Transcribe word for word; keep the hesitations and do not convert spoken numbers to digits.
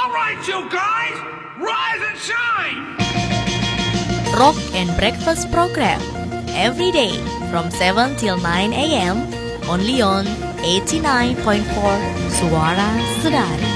All right, you guys, rise and shine. Rock and Breakfast program every day from seven till nine a.m. only on eighty-nine point four Suara Sedari.